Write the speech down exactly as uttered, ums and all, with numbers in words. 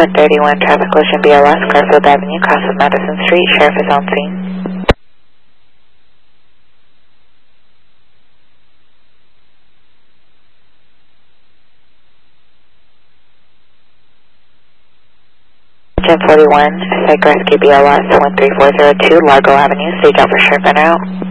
four thirty-one, traffic collision B L S, Garfield Avenue, cross of Madison Street. Sheriff is on scene. ten forty-one, Psych Rescue B L S, one three four zero two, Largo Avenue, stage out for Sheriff en route.